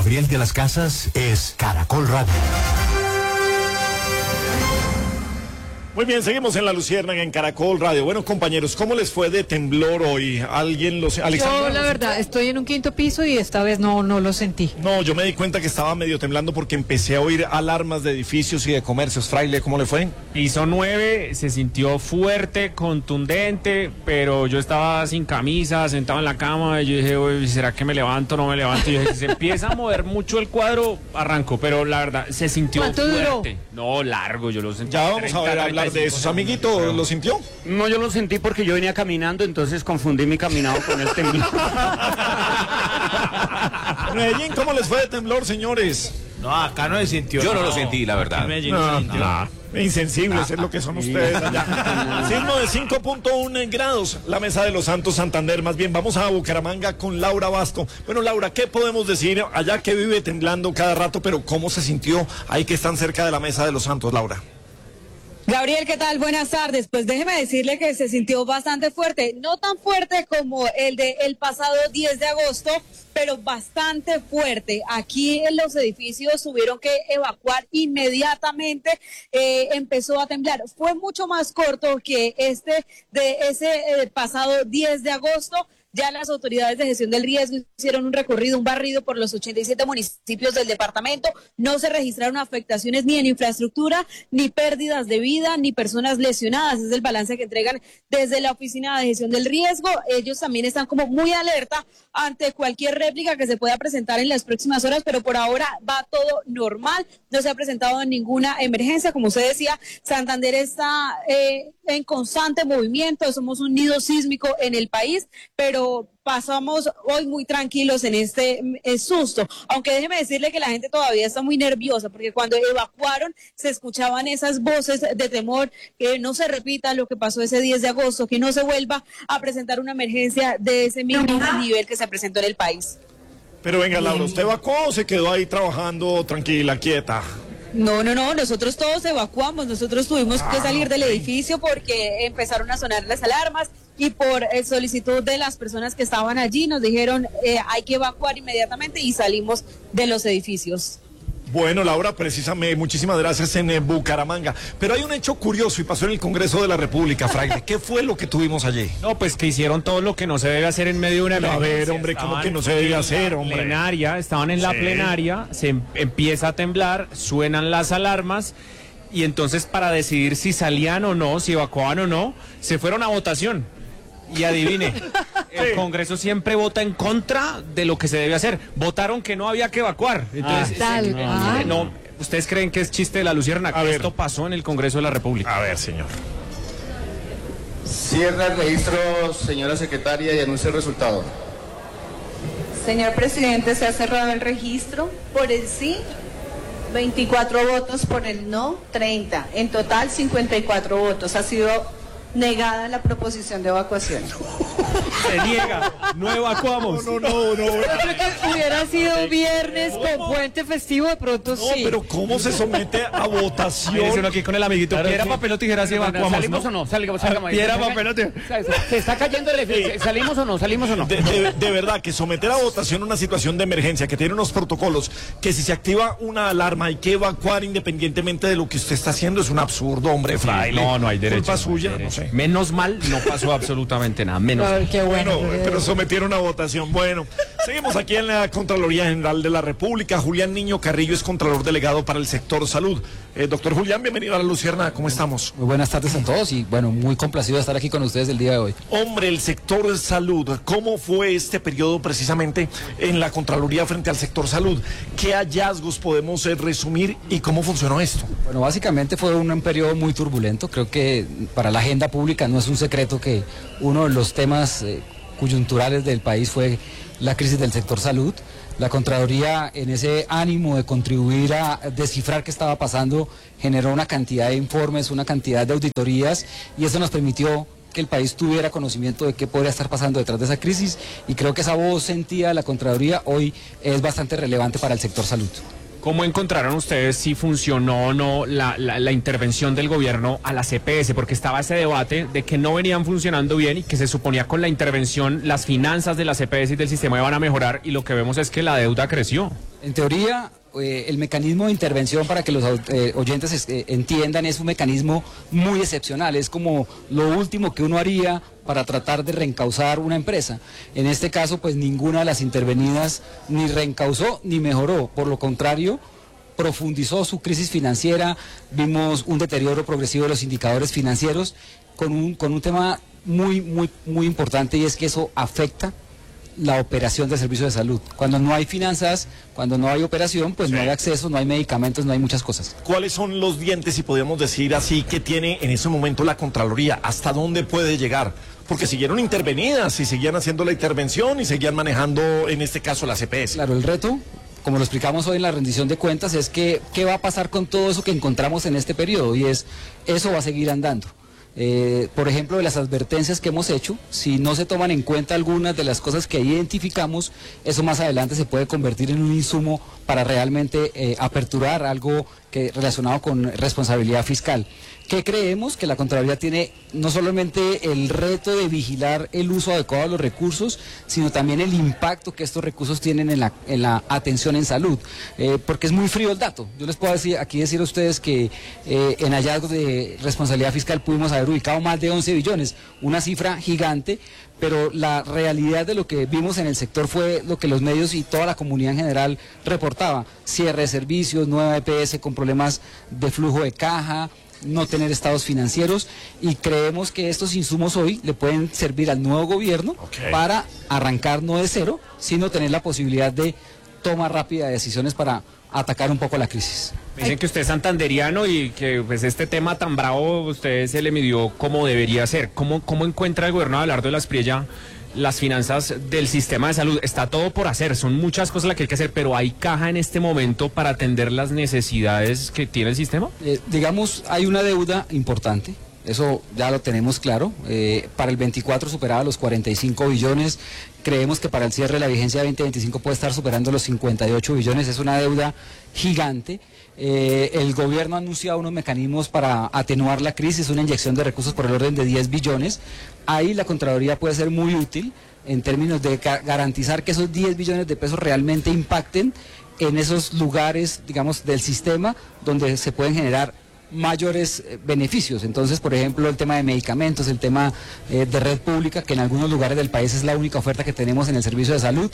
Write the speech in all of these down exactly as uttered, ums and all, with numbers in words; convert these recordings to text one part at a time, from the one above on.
Gabriel de las Casas es Caracol Radio. Muy bien, seguimos en La Luciérnaga en Caracol Radio. Bueno, compañeros, ¿cómo les fue de temblor hoy? ¿Alguien lo Alexandra, Yo, la verdad, estoy en un quinto piso y esta vez no, no lo sentí. No, yo me di cuenta que estaba medio temblando porque empecé a oír alarmas de edificios y de comercios. Fraile, ¿cómo le fue? Piso nueve, se sintió fuerte, contundente, pero yo estaba sin camisa, sentado en la cama, y yo dije, uy, ¿será que me levanto o no me levanto? Y yo dije, si se empieza a mover mucho el cuadro, arranco, pero la verdad, se sintió ¿Cuánto fuerte. Duró? No, largo, yo lo sentí. Ya vamos a ver, a hablar de esos amiguitos, pero... ¿lo sintió? No, yo lo sentí porque yo venía caminando, entonces confundí mi caminado con el temblor. Medellín, ¿cómo les fue de temblor, señores? No, acá no se sintió. Yo no, no lo sentí, la verdad. Medellín no, no, no. Insensibles ah, es lo que son ustedes allá. Sismo de cinco punto uno grados. La Mesa de los Santos Santander. Más bien, vamos a Bucaramanga con Laura Vasco. Bueno, Laura, ¿qué podemos decir allá que vive temblando cada rato, pero cómo se sintió ahí que están cerca de la Mesa de los Santos, Laura? Gabriel, ¿qué tal? Buenas tardes. Pues déjeme decirle que se sintió bastante fuerte, no tan fuerte como el de el pasado diez de agosto, pero bastante fuerte. Aquí en los edificios tuvieron que evacuar inmediatamente, eh, empezó a temblar. Fue mucho más corto que este de ese eh, pasado diez de agosto. Ya las autoridades de gestión del riesgo hicieron un recorrido, un barrido por los ochenta y siete municipios del departamento. No se registraron afectaciones ni en infraestructura, ni pérdidas de vida, ni personas lesionadas. Es el balance que entregan desde la Oficina de Gestión del Riesgo. Ellos también están como muy alerta ante cualquier réplica que se pueda presentar en las próximas horas, pero por ahora va todo normal. No se ha presentado ninguna emergencia. Como usted decía, Santander está eh, en constante movimiento. Somos un nido sísmico en el país, pero pasamos hoy muy tranquilos en este eh, susto, aunque déjeme decirle que la gente todavía está muy nerviosa, porque cuando evacuaron se escuchaban esas voces de temor, que no se repita lo que pasó ese diez de agosto, que no se vuelva a presentar una emergencia de ese mismo nivel que se presentó en el país. Pero venga, Laura, ¿usted evacuó o se quedó ahí trabajando tranquila, quieta? No, no, no, nosotros todos evacuamos, nosotros tuvimos que salir del edificio porque empezaron a sonar las alarmas y por eh, solicitud de las personas que estaban allí nos dijeron eh, hay que evacuar inmediatamente y salimos de los edificios. Bueno, Laura, precisamente, muchísimas gracias en eh, Bucaramanga. Pero hay un hecho curioso y pasó en el Congreso de la República, Fraile. ¿Qué fue lo que tuvimos allí? No, pues que hicieron todo lo que no se debe hacer en medio de una emergencia. A ver, hombre, ¿cómo que no se debe hacer, hombre? Plenaria, estaban en la sí. plenaria, se em empieza a temblar, suenan las alarmas y entonces para decidir si salían o no, si evacuaban o no, se fueron a votación. Y adivine, el sí. Congreso siempre vota en contra de lo que se debe hacer. Votaron que no había que evacuar. Entonces, ah, tal, eh, ah. no, ¿ustedes creen que es chiste de la Luciérnaga? Esto pasó en el Congreso de la República. A ver, señor. Cierra el registro, señora secretaria, y anuncia el resultado. Señor presidente, se ha cerrado el registro. Por el sí, veinticuatro votos, por el no, treinta. En total, cincuenta y cuatro votos. Ha sido negada la proposición de evacuación. Se niega, no evacuamos. No, no, no, no. Yo creo que hubiera sido viernes con puente festivo, de pronto no, sí. Pero ¿cómo se somete a votación? Uno aquí con el amiguito. Claro, piedra, sí. papel o tijera, si evacuamos. ¿Salimos ¿no? o no? Salgamos, salgamos. Piedra, papel o tijera. Se está cayendo el edificio. ¿Salimos o no? ¿Salimos o no? De, de, de verdad, que someter a votación una situación de emergencia que tiene unos protocolos, que si se activa una alarma hay que evacuar independientemente de lo que usted está haciendo, es un absurdo, hombre, Fraile. No, no hay derecho. Culpa suya, no, hay derecho. no sé. Menos mal no pasó absolutamente nada, menos Ay, mal. qué bueno. Bueno, pero sometieron a votación. Bueno, seguimos aquí en la Contraloría General de la República. Julián Niño Carrillo es Contralor Delegado para el sector salud. Eh, doctor Julián, bienvenido a La Luciérnaga, ¿cómo estamos? Muy buenas tardes a todos y bueno, muy complacido de estar aquí con ustedes el día de hoy. Hombre, el sector salud, ¿cómo fue este periodo precisamente en la Contraloría frente al sector salud? ¿Qué hallazgos podemos eh, resumir y cómo funcionó esto? Bueno, básicamente fue un, un periodo muy turbulento. Creo que para la agenda pública no es un secreto que uno de los temas eh, coyunturales del país fue la crisis del sector salud. La Contraloría, en ese ánimo de contribuir a descifrar qué estaba pasando, generó una cantidad de informes, una cantidad de auditorías, y eso nos permitió que el país tuviera conocimiento de qué podría estar pasando detrás de esa crisis, y creo que esa voz sentida de la Contraloría hoy es bastante relevante para el sector salud. ¿Cómo encontraron ustedes si funcionó o no la, la, la intervención del gobierno a la C P S? Porque estaba ese debate de que no venían funcionando bien y que se suponía con la intervención las finanzas de la C P S y del sistema iban a mejorar, y lo que vemos es que la deuda creció. En teoría, eh, el mecanismo de intervención, para que los eh, oyentes eh, entiendan, es un mecanismo muy excepcional, es como lo último que uno haría para tratar de reencauzar una empresa. En este caso, pues ninguna de las intervenidas ni reencauzó ni mejoró, por lo contrario, profundizó su crisis financiera, vimos un deterioro progresivo de los indicadores financieros, con un, con un tema muy, muy, muy importante, y es que eso afecta la operación del servicio de salud. Cuando no hay finanzas, cuando no hay operación, pues sí. no hay acceso, no hay medicamentos, no hay muchas cosas. ¿Cuáles son los dientes, si podríamos decir así, que tiene en ese momento la Contraloría? ¿Hasta dónde puede llegar? Porque siguieron intervenidas y seguían haciendo la intervención y seguían manejando, en este caso, la C P S. Claro, el reto, como lo explicamos hoy en la rendición de cuentas, es que ¿qué va a pasar con todo eso que encontramos en este periodo? Y es, eso va a seguir andando. Eh, por ejemplo, de las advertencias que hemos hecho, si no se toman en cuenta algunas de las cosas que identificamos, eso más adelante se puede convertir en un insumo para realmente eh, aperturar algo que, relacionado con responsabilidad fiscal. ¿Qué creemos? Que la Contraloría tiene no solamente el reto de vigilar el uso adecuado de los recursos, sino también el impacto que estos recursos tienen en la, en la atención en salud, eh, porque es muy frío el dato. Yo les puedo decir, aquí decir a ustedes que eh, en hallazgos de responsabilidad fiscal pudimos haber ubicado más de once billones, una cifra gigante, pero la realidad de lo que vimos en el sector fue lo que los medios y toda la comunidad en general reportaba: cierre de servicios, nueva E P S con problemas de flujo de caja, no tener estados financieros, y creemos que estos insumos hoy le pueden servir al nuevo gobierno okay. para arrancar no de cero, sino tener la posibilidad de toma rápida de decisiones para atacar un poco la crisis. Dicen que usted es santanderiano y que pues este tema tan bravo usted se le midió como debería ser. ¿Cómo, cómo encuentra el gobierno de Abelardo de la Espriella las finanzas del sistema de salud? Está todo por hacer, son muchas cosas las que hay que hacer, pero ¿hay caja en este momento para atender las necesidades que tiene el sistema? Eh, digamos, hay una deuda importante, eso ya lo tenemos claro. Eh, para el veinticuatro superaba los cuarenta y cinco billones, creemos que para el cierre de la vigencia de veinte veinticinco puede estar superando los cincuenta y ocho billones, es una deuda gigante. Eh, el gobierno ha anunciado unos mecanismos para atenuar la crisis, una inyección de recursos por el orden de diez billones. Ahí la Contraloría puede ser muy útil en términos de garantizar que esos diez billones de pesos realmente impacten en esos lugares, digamos, del sistema donde se pueden generar mayores beneficios. Entonces, por ejemplo, el tema de medicamentos, el tema eh, de red pública, que en algunos lugares del país es la única oferta que tenemos en el servicio de salud.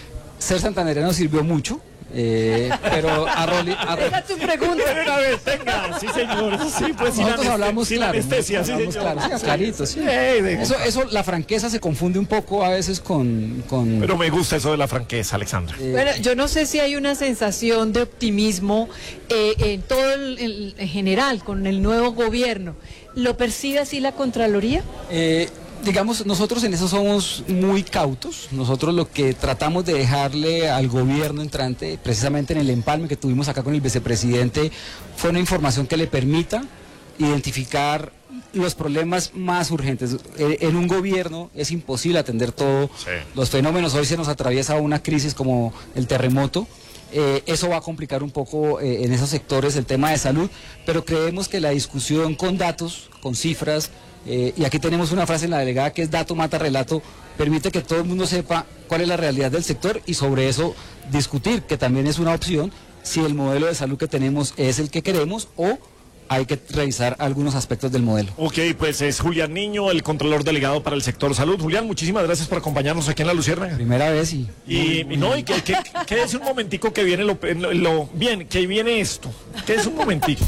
Ser santandereano sirvió mucho. Eh, pero a Rolly... Deja tu pregunta. Una vez, tenga, sí señor, sí, pues sin nosotros hablamos sin claro, anestesia, sí hablamos señor. Claro, sí, clarito, sí. Hey, de... Eso, eso, la franqueza se confunde un poco a veces con... con... Pero me gusta eso de la franqueza, Alexandra. Eh... Bueno, yo no sé si hay una sensación de optimismo eh, en todo el, el, en general con el nuevo gobierno. ¿Lo percibe así la Contraloría? Eh... Digamos, nosotros en eso somos muy cautos. Nosotros lo que tratamos de dejarle al gobierno entrante, precisamente en el empalme que tuvimos acá con el vicepresidente, fue una información que le permita identificar los problemas más urgentes. En un gobierno es imposible atender todo. Sí. Los fenómenos, hoy se nos atraviesa una crisis como el terremoto. Eh, eso va a complicar un poco eh, en esos sectores el tema de salud, pero creemos que la discusión con datos, con cifras, Eh, y aquí tenemos una frase en la delegada que es dato mata relato, permite que todo el mundo sepa cuál es la realidad del sector y sobre eso discutir, que también es una opción, si el modelo de salud que tenemos es el que queremos o hay que revisar algunos aspectos del modelo. Ok, pues es Julián Niño, el Contralor Delegado para el Sector Salud. Julián, muchísimas gracias por acompañarnos aquí en La Luciérnaga. Primera vez y... Y, y no, y que, que, que es un momentico que viene lo, lo, lo... Bien, que viene esto. Que es un momentico.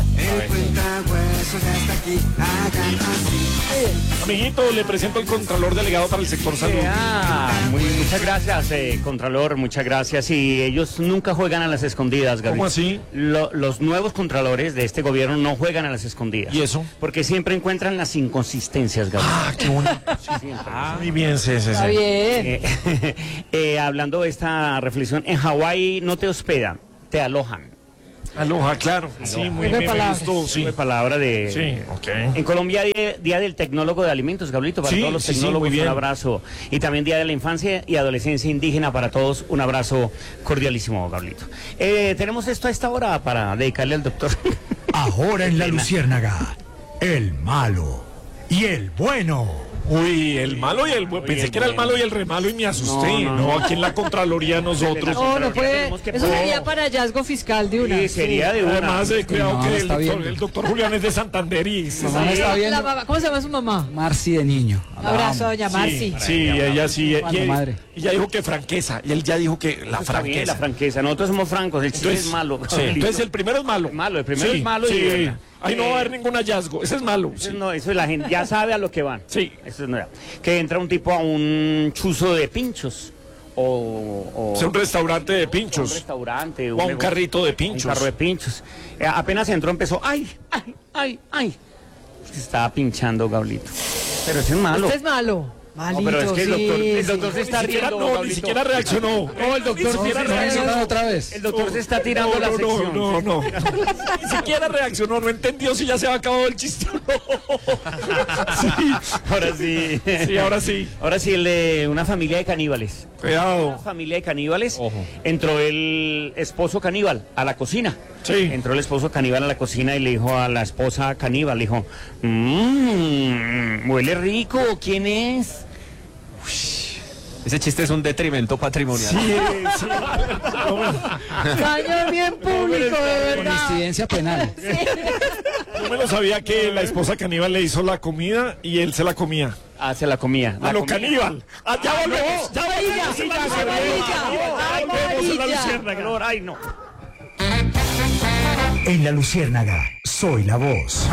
Amiguito, le presento al Contralor Delegado para el Sector Salud. Ah, muy, muchas gracias, eh, Contralor, muchas gracias. Y ellos nunca juegan a las escondidas, Gabriel. ¿Cómo así? Lo, los nuevos Contralores de este gobierno no juegan a las escondidas. ¿Y eso? Porque siempre encuentran las inconsistencias, Gabriel. Ah, qué bonito. Sí, siempre. Ah, muy bien, sí, sí, sí. Está bien. Eh, eh, hablando de esta reflexión, en Hawái no te hospedan, te alojan. Aloha, claro. Sí, muy bien. Me gustó, sí. palabra de... Sí, ok. En Colombia, día, día del Tecnólogo de Alimentos, Gabrielito, para Sí, todos los sí, sí, tecnólogos, muy bien. un abrazo. Y también Día de la Infancia y Adolescencia Indígena para todos, un abrazo cordialísimo, Gabrielito. Eh, tenemos esto a esta hora para dedicarle al doctor. Ahora en La Luciérnaga, el malo y el bueno. Uy, el malo y el bueno. Pensé que era el malo y el re malo y me asusté. No, No, no, no. aquí en la Contraloría nosotros. No, no puede. tenemos que- Eso sería para hallazgo fiscal de una. Sí, sería de una. Además, eh, cuidado mamá que me el está doctor, viendo. el doctor Julián es de Santander y... Sí, Mamá me está viendo. La mamá- ¿Cómo se llama su mamá? Marci de niño. Un abrazo a doña Marci. sí, ella sí. Cuando Y, madre. y ella dijo que franqueza. Y él ya dijo que la Está bien, franqueza. la franqueza. Nosotros somos francos, el chiste Entonces, es malo. sí, entonces el primero es malo. Malo, el primero Sí, es malo y sí. verdad. Ahí no va a Eh, haber ningún hallazgo. Ese es malo. Eso sí. no, eso la gente ya sabe a lo que van. Sí. Eso no era. Que entra un tipo a un chuzo de pinchos. O, o Es un restaurante de un pinchos. restaurante. O a un negocio, carrito de pinchos. Un carro de pinchos. Eh, apenas entró, empezó. ¡Ay, ay, ay, ay! Se estaba pinchando, Gablito. Pero ese es malo. Este es malo. Malito, No, pero es que el doctor, sí, el sí. doctor se está Ni siquiera, riendo. no, ni Gablito. siquiera reaccionó. No, el doctor Ni se siquiera está reaccionó. riendo. otra vez. El doctor se está tirando no, la no, sección. No, no, no. Ni siquiera reaccionó, no entendió si ya se había acabado el chiste o no. Sí, Ahora sí. sí, ahora sí. Ahora sí, el de una familia de caníbales. Una Cuidado. familia de caníbales. Ojo. Entró el esposo caníbal a la cocina. Sí. Entró el esposo caníbal a la cocina y le dijo a la esposa caníbal, le dijo, mmm, huele rico, ¿quién es? Ese chiste es un detrimento patrimonial. Sí, sí. Daño bien público, de Con verdad. incidencia penal. Yo me lo sabía que la esposa caníbal le hizo la comida y él se la comía. Ah, se la comía. A La lo comía. caníbal. Ah, ya volvemos. Ya volvemos. en la Amarilla, Luciérnaga. Volvemos en la amarilla. Luciérnaga. Ay, no. En La Luciérnaga, soy la voz.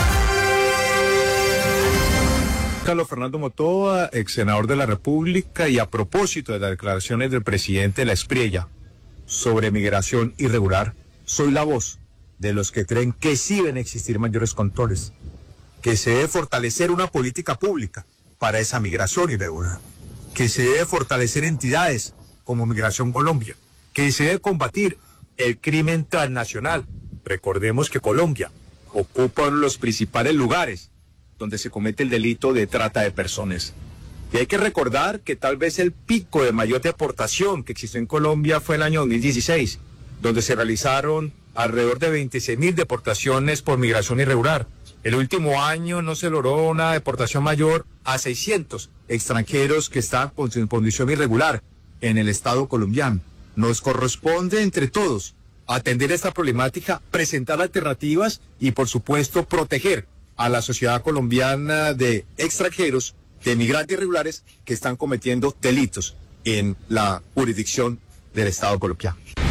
Carlos Fernando Motoa, ex senador de la República, y a propósito de las declaraciones del presidente de la Espriella sobre migración irregular, soy la voz de los que creen que sí deben existir mayores controles, que se debe fortalecer una política pública para esa migración irregular, que se debe fortalecer entidades como Migración Colombia, que se debe combatir el crimen transnacional. Recordemos que Colombia ocupa uno de los principales lugares donde se comete el delito de trata de personas. Y hay que recordar que tal vez el pico de mayor deportación que existió en Colombia fue el año dos mil dieciséis, donde se realizaron alrededor de veintiséis mil deportaciones por migración irregular. El último año no se logró una deportación mayor a seiscientos extranjeros que están en condición irregular en el Estado colombiano. Nos corresponde entre todos atender esta problemática, presentar alternativas y, por supuesto, proteger a la sociedad colombiana de extranjeros, de migrantes irregulares que están cometiendo delitos en la jurisdicción del Estado colombiano.